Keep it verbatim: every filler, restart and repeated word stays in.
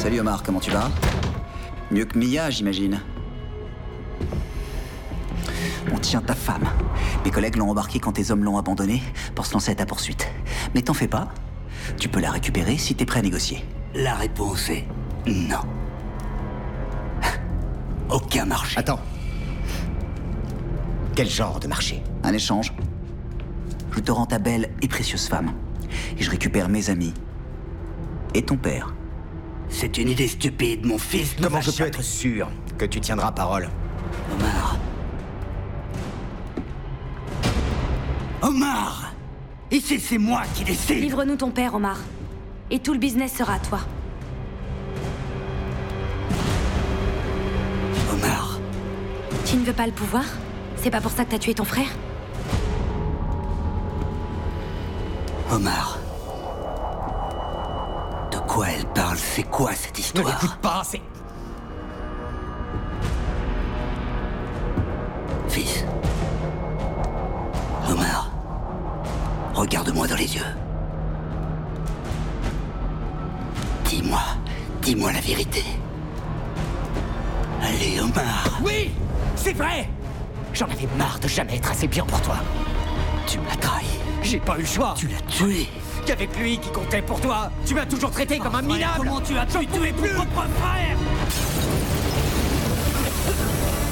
Salut Omar, comment tu vas? Mieux que Mia, j'imagine. On tient ta femme. Mes collègues l'ont embarquée quand tes hommes l'ont abandonnée pour se lancer à ta poursuite. Mais t'en fais pas, tu peux la récupérer si t'es prêt à négocier. La réponse est non. Aucun marché. Attends. Quel genre de marché? Un échange. Je te rends ta belle et précieuse femme. Et je récupère mes amis. Et ton père. C'est une idée stupide, mon fils. ne Comment va je peux jamais- être sûr que tu tiendras parole? Omar. Omar! Ici, c'est moi qui décide. Livre-nous ton père, Omar. Et tout le business sera à toi. Omar. Tu ne veux pas le pouvoir? C'est pas pour ça que t'as tué ton frère? Omar. De quoi elle parle? C'est quoi cette Ne histoire? l'écoute pas, c'est... Fils. Omar. Regarde-moi dans les yeux. Dis-moi. Dis-moi la vérité. Allez, Omar. Oui! C'est vrai! J'en avais marre de jamais être assez bien pour toi. Tu m'as trahi. J'ai pas eu le choix. Tu l'as tué. Qu'avec lui qui comptait pour toi, tu m'as toujours traité comme un Frère, minable. comment tu as pu tuer ton propre frère?